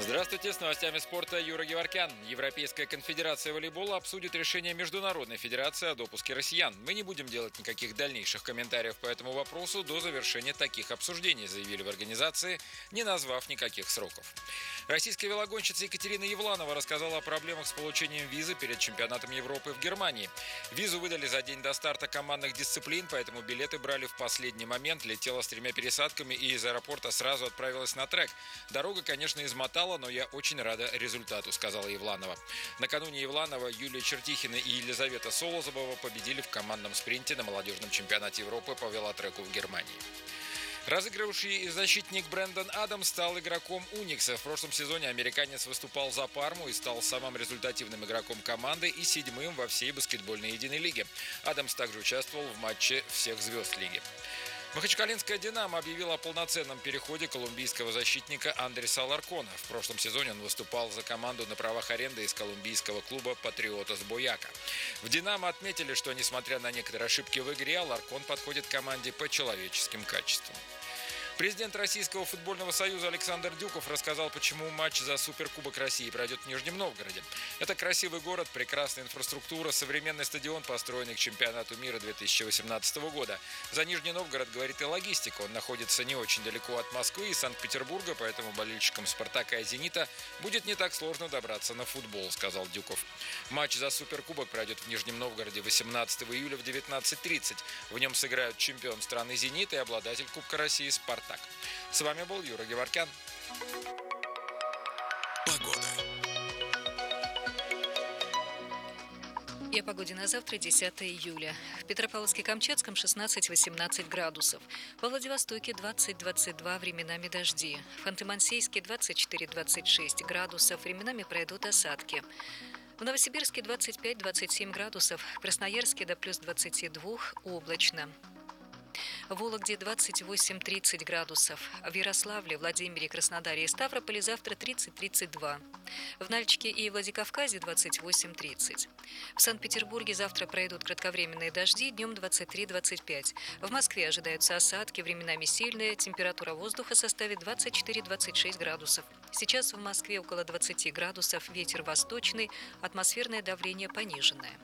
Здравствуйте, с новостями спорта Юра Геворкян. Европейская конфедерация волейбола обсудит решение Международной федерации о допуске россиян. Мы не будем делать никаких дальнейших комментариев по этому вопросу до завершения таких обсуждений, заявили в организации, не назвав никаких сроков. Российская велогонщица Екатерина Евланова рассказала о проблемах с получением визы перед чемпионатом Европы в Германии. Визу выдали за день до старта командных дисциплин, поэтому билеты брали в последний момент, летела с 3 пересадками и из аэропорта сразу отправилась на трек. Дорога, конечно, измотала, но я очень рада результату, сказала Евланова. Накануне Евланова, Юлия Чертихина и Елизавета Солозобова победили в командном спринте на молодежном чемпионате Европы по велотреку в Германии. Разыгрывавший защитник Брэндон Адамс стал игроком Уникса. В прошлом сезоне американец выступал за Парму и стал самым результативным игроком команды и 7-м во всей баскетбольной единой лиге. Адамс также участвовал в матче всех звезд лиги. Махачкалинская «Динамо» объявила о полноценном переходе колумбийского защитника Андреса Аларкона. В прошлом сезоне он выступал за команду на правах аренды из колумбийского клуба «Патриотас Бояка». В «Динамо» отметили, что, несмотря на некоторые ошибки в игре, Аларкон подходит команде по человеческим качествам. Президент Российского футбольного союза Александр Дюков рассказал, почему матч за Суперкубок России пройдет в Нижнем Новгороде. Это красивый город, прекрасная инфраструктура, современный стадион, построенный к чемпионату мира 2018 года. За Нижний Новгород говорит и логистика. Он находится не очень далеко от Москвы и Санкт-Петербурга, поэтому болельщикам «Спартака» и «Зенита» будет не так сложно добраться на футбол, сказал Дюков. Матч за Суперкубок пройдет в Нижнем Новгороде 18 июля в 19:30. В нем сыграют чемпион страны «Зенит» и обладатель Кубка России «Спартак». С вами был Юра Геворкян. Погода. И о погоде на завтра, 10 июля. В Петропавловске-Камчатском 16-18 градусов. Во Владивостоке 20-22, временами дожди. В Ханты-Мансийске 24-26 градусов, временами пройдут осадки. В Новосибирске 25-27 градусов, в Красноярске до плюс 22, облачно. В Вологде 28-30 градусов. В Ярославле, Владимире, Краснодаре и Ставрополе завтра 30-32. В Нальчике и Владикавказе 28-30. В Санкт-Петербурге завтра пройдут кратковременные дожди, днем 23-25. В Москве ожидаются осадки, временами сильные. Температура воздуха составит 24-26 градусов. Сейчас в Москве около 20 градусов, ветер восточный, атмосферное давление пониженное.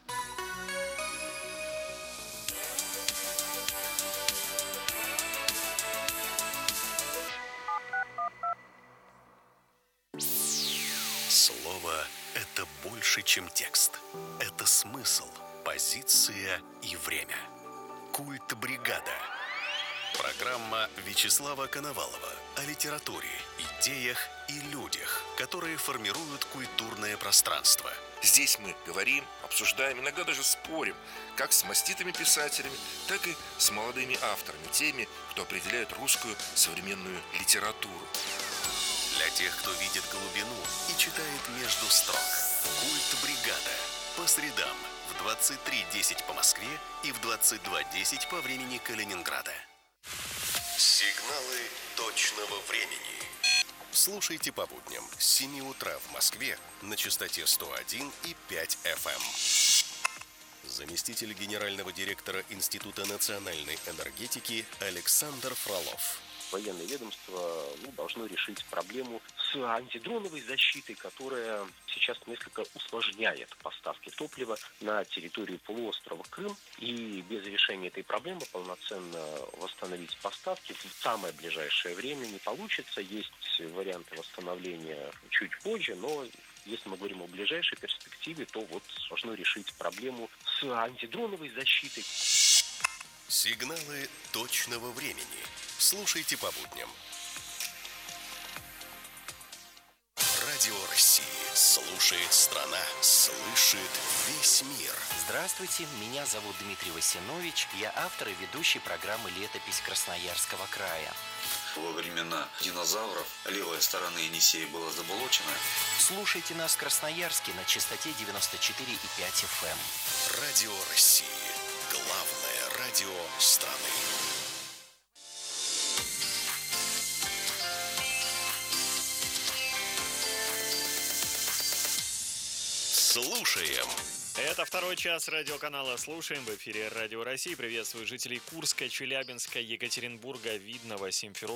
Слово – это больше, чем текст. Это смысл, позиция и время. Культ бригада. Программа Вячеслава Коновалова о литературе, идеях и людях, которые формируют культурное пространство. Здесь мы говорим, обсуждаем, иногда даже спорим, как с маститыми писателями, так и с молодыми авторами, теми, кто определяет русскую современную литературу. Для тех, кто видит глубину и читает между строк. Культ бригада. По средам в 23:10 по Москве и в 22:10 по времени Калининграда. Сигналы точного времени. Слушайте по будням с 7 утра в Москве на частоте 101,5 FM. Заместитель генерального директора Института национальной энергетики Александр Фролов. Военное ведомство должно решить проблему с антидроновой защитой, которая сейчас несколько усложняет поставки топлива на территорию полуострова Крым. И без решения этой проблемы полноценно восстановить поставки в самое ближайшее время не получится. Есть варианты восстановления чуть позже, но если мы говорим о ближайшей перспективе, то должно решить проблему с антидроновой защитой. Сигналы точного времени. Слушайте по будням. Радио России. Слушает страна. Слышит весь мир. Здравствуйте, меня зовут Дмитрий Васинович. Я автор и ведущий программы «Летопись Красноярского края». Во времена динозавров левая сторона Енисея была заболочена. Слушайте нас в Красноярске на частоте 94,5 FM. Радио России. Главное радио страны. Слушаем. Это второй час радиоканала «Слушаем». В эфире Радио России. Приветствую жителей Курска, Челябинска, Екатеринбурга, Видного, Симферополя.